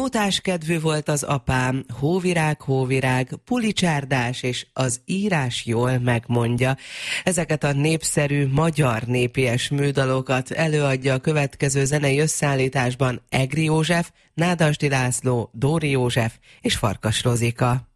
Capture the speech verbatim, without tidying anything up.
Nótáskedvű volt az apám, hóvirág, hóvirág, pulicsárdás, és az írás jól megmondja. Ezeket a népszerű magyar népies műdalokat előadja a következő zenei összeállításban Egri József, Nádasdy László, Dóri József és Farkas Rozika.